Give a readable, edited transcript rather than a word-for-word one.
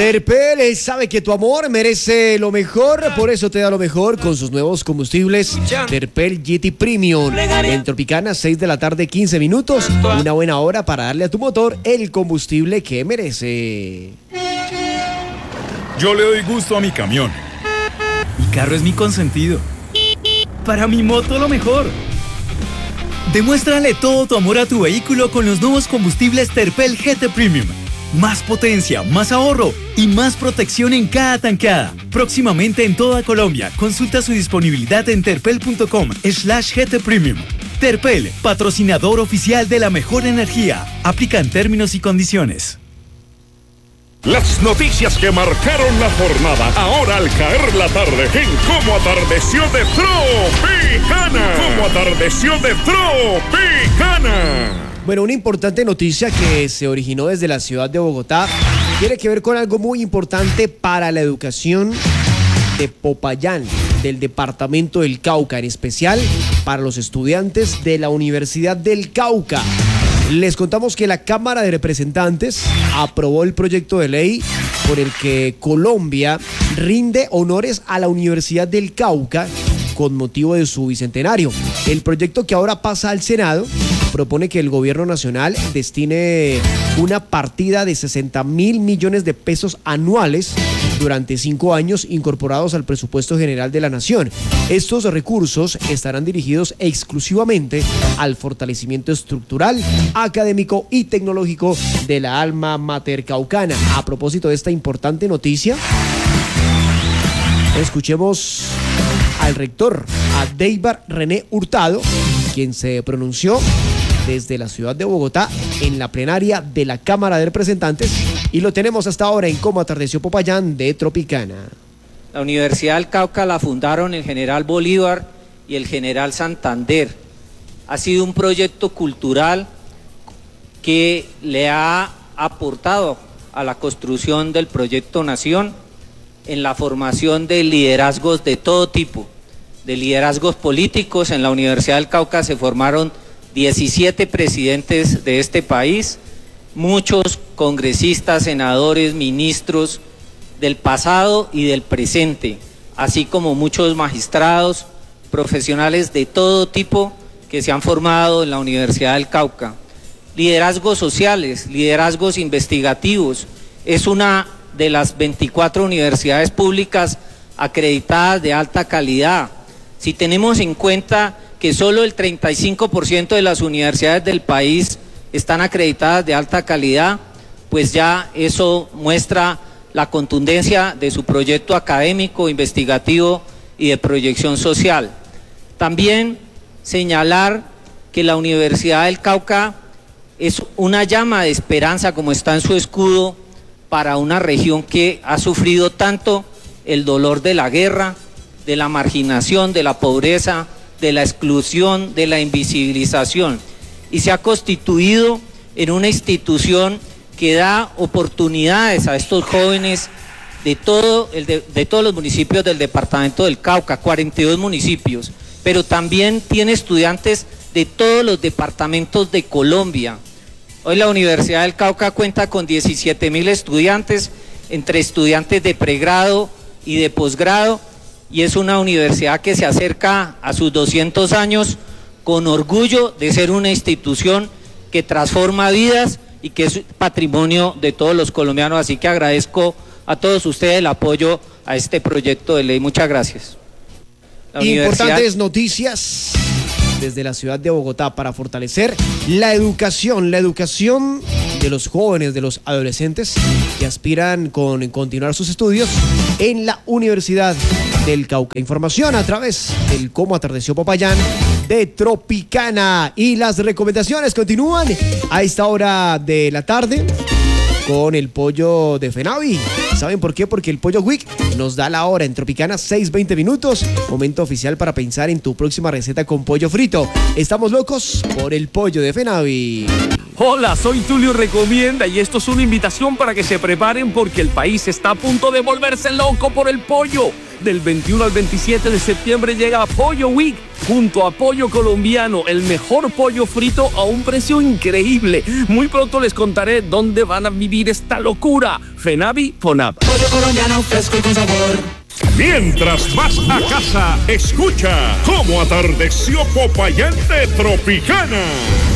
Terpel sabe que tu amor merece lo mejor, por eso te da lo mejor con sus nuevos combustibles Terpel GT Premium. En Tropicana, 6 de la tarde, 15 minutos. Una buena hora para darle a tu motor el combustible que merece. Yo le doy gusto a mi camión. Mi carro es mi consentido. Para mi moto, lo mejor. Demuéstrale todo tu amor a tu vehículo con los nuevos combustibles Terpel GT Premium. Más potencia, más ahorro y más protección en cada tanqueada. Próximamente en toda Colombia. Consulta su disponibilidad en terpel.com/GT Premium. Terpel, patrocinador oficial de la mejor energía. Aplican términos y condiciones. Las noticias que marcaron la jornada, ahora al caer la tarde, en Cómo Atardeció de Tropicana. Cómo Atardeció de Tropicana. Bueno, una importante noticia que se originó desde la ciudad de Bogotá tiene que ver con algo muy importante para la educación de Popayán, del departamento del Cauca, en especial para los estudiantes de la Universidad del Cauca. Les contamos que la Cámara de Representantes aprobó el proyecto de ley por el que Colombia rinde honores a la Universidad del Cauca con motivo de su bicentenario. El proyecto, que ahora pasa al Senado, propone que el gobierno nacional destine una partida de 60.000 millones de pesos anuales durante 5 años incorporados al presupuesto general de la nación. Estos recursos estarán dirigidos exclusivamente al fortalecimiento estructural, académico y tecnológico de la alma mater caucana. A propósito de esta importante noticia, escuchemos al rector, a Deibar René Hurtado, quien se pronunció desde la ciudad de Bogotá en la plenaria de la Cámara de Representantes, y lo tenemos hasta ahora en Cómo Atardeció Popayán de Tropicana. La Universidad del Cauca la fundaron el general Bolívar y el general Santander. Ha sido un proyecto cultural que le ha aportado a la construcción del proyecto Nación, en la formación de liderazgos de todo tipo, de liderazgos políticos. En la Universidad del Cauca se formaron 17 presidentes de este país, muchos congresistas, senadores, ministros del pasado y del presente, así como muchos magistrados, profesionales de todo tipo que se han formado en la Universidad del Cauca. Liderazgos sociales, liderazgos investigativos. Es una de las 24 universidades públicas acreditadas de alta calidad. Si tenemos en cuenta que solo el 35% de las universidades del país están acreditadas de alta calidad, pues ya eso muestra la contundencia de su proyecto académico, investigativo y de proyección social. También señalar que la Universidad del Cauca es una llama de esperanza, como está en su escudo, para una región que ha sufrido tanto el dolor de la guerra, de la marginación, de la pobreza, de la exclusión, de la invisibilización, y se ha constituido en una institución que da oportunidades a estos jóvenes de todos los municipios del departamento del Cauca, 42 municipios, pero también tiene estudiantes de todos los departamentos de Colombia. Hoy la Universidad del Cauca cuenta con 17.000 estudiantes, entre estudiantes de pregrado y de posgrado, y es una universidad que se acerca a sus 200 años con orgullo de ser una institución que transforma vidas y que es patrimonio de todos los colombianos. Así que agradezco a todos ustedes el apoyo a este proyecto de ley. Muchas gracias. Importantes noticias desde la ciudad de Bogotá para fortalecer la educación de los jóvenes, de los adolescentes que aspiran con continuar sus estudios en la Universidad del Cauca. Información a través del Cómo Atardeció Popayán de Tropicana. Y las recomendaciones continúan a esta hora de la tarde con el pollo de Fenavi. ¿Saben por qué? Porque el Pollo Week nos da la hora en Tropicana, 6:20 minutos. Momento oficial para pensar en tu próxima receta con pollo frito. Estamos locos por el pollo de Fenavi. Hola, soy Tulio Recomienda y esto es una invitación para que se preparen porque el país está a punto de volverse loco por el pollo. Del 21 al 27 de septiembre llega Pollo Week junto a Pollo Colombiano, el mejor pollo frito a un precio increíble. Muy pronto les contaré dónde van a vivir esta locura. Fenavi, Fonab. Pollo colombiano fresco y con sabor. Mientras vas a casa, escucha cómo atardeció Popayán de Tropicana.